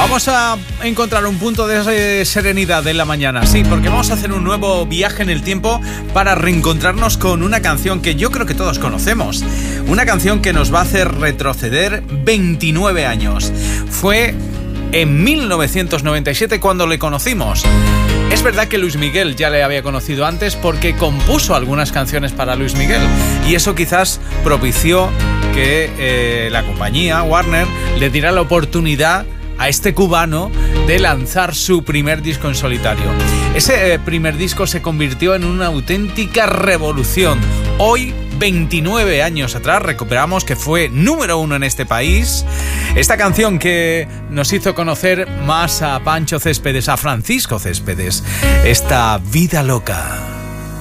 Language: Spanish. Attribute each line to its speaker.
Speaker 1: Vamos a encontrar un punto de serenidad en la mañana, sí, porque vamos a hacer un nuevo viaje en el tiempo para reencontrarnos con una canción que yo creo que todos conocemos. Una canción que nos va a hacer retroceder 29 años. Fue en 1997 cuando le conocimos. Es verdad que Luis Miguel ya le había conocido antes porque compuso algunas canciones para Luis Miguel y eso quizás propició que la compañía Warner le diera la oportunidad a este cubano de lanzar su primer disco en solitario. Ese primer disco se convirtió en una auténtica revolución. Hoy, 29 años atrás, recuperamos que fue número 1 en este país. Esta canción que nos hizo conocer más a Pancho Céspedes, a Francisco Céspedes. Esta Vida Loca.